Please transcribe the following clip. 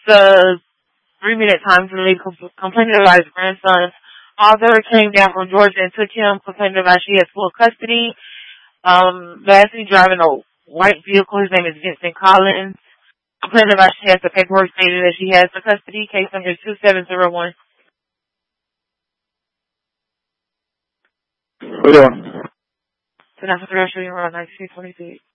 the 3-minute time for the lady complaining about his grandson. Father came down from Georgia and took him, complaining about she has full custody. Lastly, driving a white vehicle. His name is Vincent Collins. Complaining about she has the paperwork stating that she has the custody. Case number 2701. What are you doing? So now for the rest of you, around 1926.